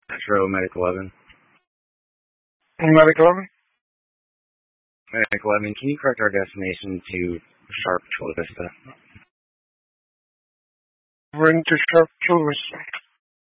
Metro Medic 11. Medic 11? Medic 11, can you correct our destination to Sharp Chula Vista? We're into Sharp Chula Vista.